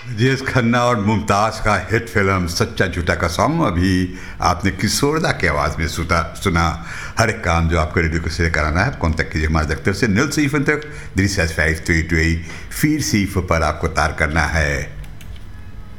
जेस खन्ना और मुमताज़ का हिट फिल्म सच्चा झूठा का सॉन्ग अभी आपने किशोरदा की आवाज़ में सुना। हर एक काम जो आपको रेडियो को शेयर कराना है कॉन्टैक्ट कीजिए हमारे दफ्तर से 07 तक 365 पर आपको तार करना है।